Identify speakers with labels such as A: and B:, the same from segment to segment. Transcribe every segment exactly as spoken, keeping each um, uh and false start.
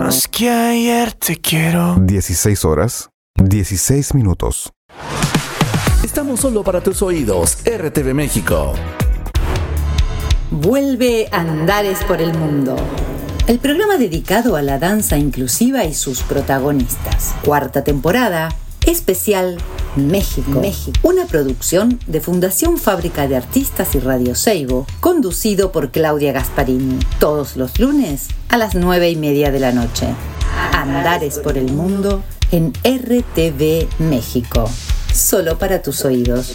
A: Más que ayer te quiero.
B: dieciséis horas, dieciséis minutos.
C: Estamos solo para tus oídos, R T V México.
D: Vuelve Andares por el Mundo, el programa dedicado a la danza inclusiva y sus protagonistas. Cuarta temporada, especial México. México. Una producción de Fundación Fábrica de Artistas y Radio Seibo, conducido por Claudia Gasparini. Todos los lunes a las nueve y media de la noche. Andares por el Mundo en R T V México. Solo para tus oídos.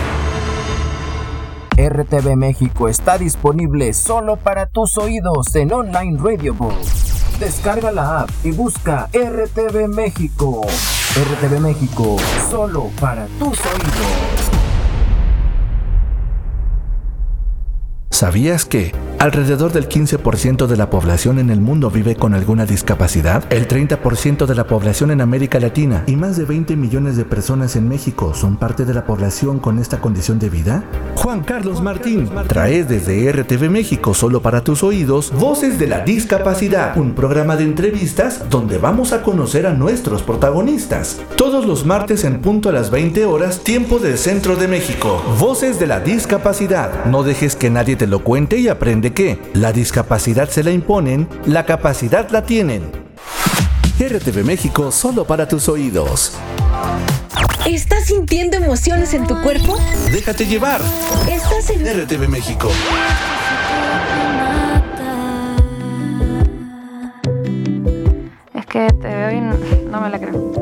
E: R T V México está disponible solo para tus oídos en Online Radio Book. Descarga la app y busca R T V México. R T V México, solo para tus oídos.
C: ¿Sabías que alrededor del quince por ciento de la población en el mundo vive con alguna discapacidad? El treinta por ciento de la población en América Latina y más de veinte millones de personas en México son parte de la población con esta condición de vida. Juan Carlos Martín trae desde R T V México, solo para tus oídos, Voces de la Discapacidad, un programa de entrevistas donde vamos a conocer a nuestros protagonistas. Todos los martes en punto a las veinte horas, tiempo del Centro de México. Voces de la Discapacidad. No dejes que nadie te lo cuente y aprende que la discapacidad se la imponen, la capacidad la tienen. R T V México, solo para tus oídos.
F: ¿Estás sintiendo emociones en tu cuerpo?
C: Déjate llevar.
F: Estás en
C: R T V México.
G: Es que te veo y no, no me la creo.